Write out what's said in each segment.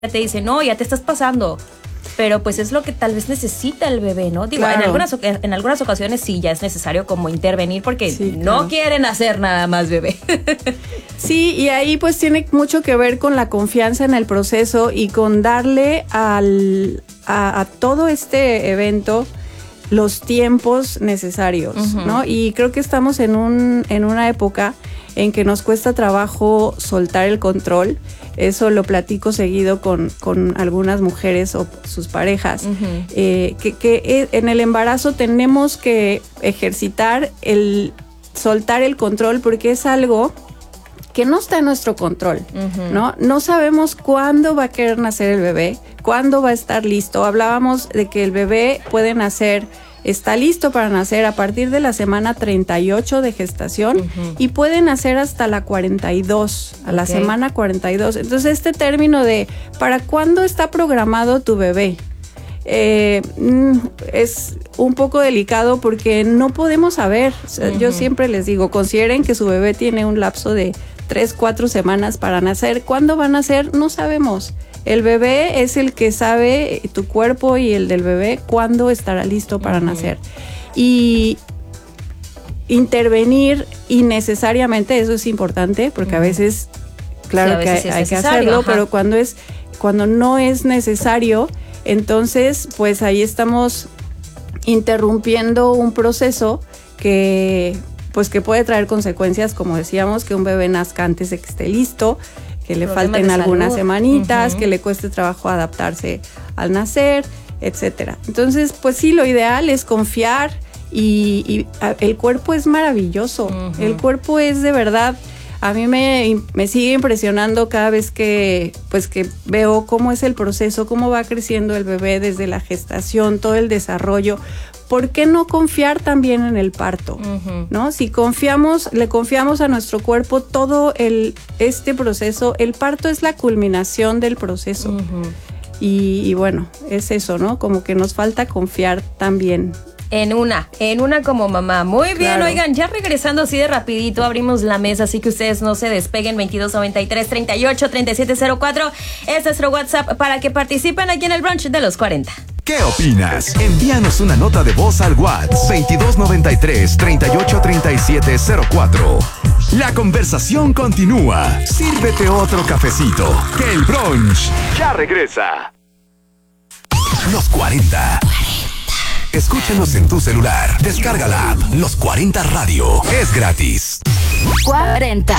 te dice, no, ya te estás pasando. Pero pues es lo que tal vez necesita el bebé, ¿no? Digo, claro. en algunas ocasiones sí ya es necesario como intervenir porque sí, no claro. quieren hacer nada más bebé. Sí, y ahí pues tiene mucho que ver con la confianza en el proceso y con darle a todo este evento los tiempos necesarios, ¿no? Y creo que estamos en una época en que nos cuesta trabajo soltar el control. Eso lo platico seguido con algunas mujeres o sus parejas, que en el embarazo tenemos que ejercitar el soltar el control porque es algo que no está en nuestro control, ¿no? No sabemos cuándo va a querer nacer el bebé, cuándo va a estar listo. Hablábamos de que el bebé puede nacer, está listo para nacer a partir de la semana 38 de gestación y puede nacer hasta la 42, a la semana 42. Entonces, este término de ¿para cuándo está programado tu bebé? Es un poco delicado porque no podemos saber. O sea, yo siempre les digo, consideren que su bebé tiene un lapso de 3-4 semanas para nacer. ¿Cuándo va a nacer? No sabemos. El bebé es el que sabe, tu cuerpo y el del bebé, cuándo estará listo para nacer. Y intervenir innecesariamente, eso es importante, porque a veces, claro, sí, a veces que hay que hacerlo, pero cuando no es necesario, entonces pues ahí estamos interrumpiendo un proceso que puede traer consecuencias, como decíamos, que un bebé nazca antes de que esté listo, que le falten algunas semanitas, que le cueste trabajo adaptarse al nacer, etcétera. Entonces, pues sí, lo ideal es confiar y el cuerpo es maravilloso. El cuerpo es de verdad, a mí me sigue impresionando cada vez que veo cómo es el proceso, cómo va creciendo el bebé desde la gestación, todo el desarrollo. ¿Por qué no confiar también en el parto? ¿No? Si le confiamos a nuestro cuerpo todo este proceso, el parto es la culminación del proceso. Y bueno, es eso, ¿no? Como que nos falta confiar también. En una como mamá. Muy bien, claro. Oigan, ya regresando así de rapidito, abrimos la mesa, así que ustedes no se despeguen. 2293-38-3704 es nuestro WhatsApp para que participen aquí en el brunch de los 40. ¿Qué opinas? Envíanos una nota de voz al WhatsApp 2293-383704. La conversación continúa. Sírvete otro cafecito, que el brunch ya regresa. Los 40. Escúchanos en tu celular. Descarga la app Los 40 Radio. Es gratis. 40.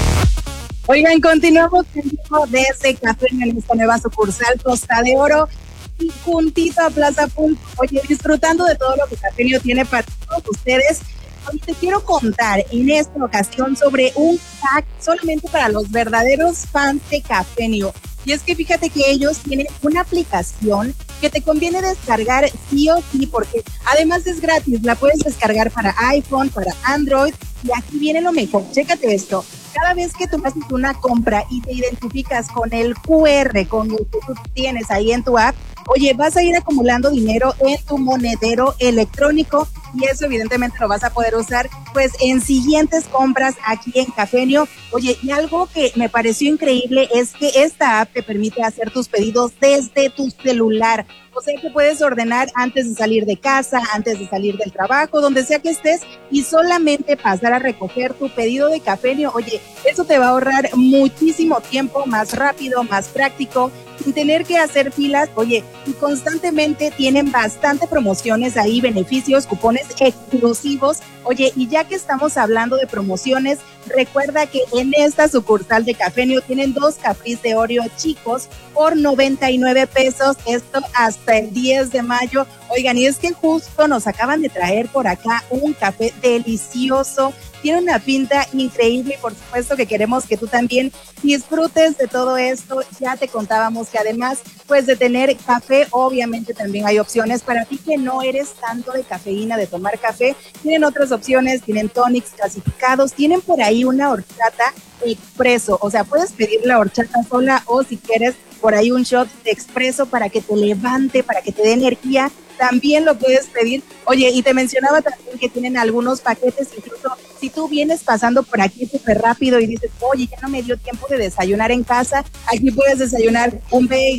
Oigan, continuamos desde Cafeño en esta nueva sucursal Costa de Oro y juntito a Plaza Pool. Oye, disfrutando de todo lo que Cafeño tiene para todos ustedes. Hoy te quiero contar en esta ocasión sobre un hack solamente para los verdaderos fans de Cafeño. Y es que fíjate que ellos tienen una aplicación que te conviene descargar sí o sí, porque además es gratis, la puedes descargar para iPhone, para Android, y aquí viene lo mejor, chécate esto. Cada vez que tú haces una compra y te identificas con el QR, con lo que tú tienes ahí en tu app, oye, vas a ir acumulando dinero en tu monedero electrónico y eso evidentemente lo vas a poder usar pues en siguientes compras aquí en Cafeño. Oye, y algo que me pareció increíble es que esta app te permite hacer tus pedidos desde tu celular. O sea que puedes ordenar antes de salir de casa, antes de salir del trabajo, donde sea que estés, y solamente pasar a recoger tu pedido de Cafeño. Oye, eso te va a ahorrar muchísimo tiempo, más rápido, más práctico, sin tener que hacer filas. Oye, y constantemente tienen bastante promociones ahí, beneficios, cupones exclusivos. Oye, y ya que estamos hablando de promociones, recuerda que en esta sucursal de Cafeño tienen 2 cafés de Oreo chicos por 99 pesos, esto hasta el 10 de mayo. Oigan, y es que justo nos acaban de traer por acá un café delicioso, tiene una pinta increíble y por supuesto que queremos que tú también disfrutes de todo esto. Ya te contábamos que además pues de tener café, obviamente también hay opciones para ti que no eres tanto de cafeína, de tomar café. Tienen otras opciones, tienen tonics clasificados, tienen por ahí una horchata expreso, o sea, puedes pedir la horchata sola o si quieres por ahí un shot de expreso para que te levante, para que te dé energía, también lo puedes pedir. Oye, y te mencionaba también que tienen algunos paquetes incluso Si tú vienes pasando por aquí súper rápido y dices, oye, ya no me dio tiempo de desayunar en casa, aquí puedes desayunar un bagel,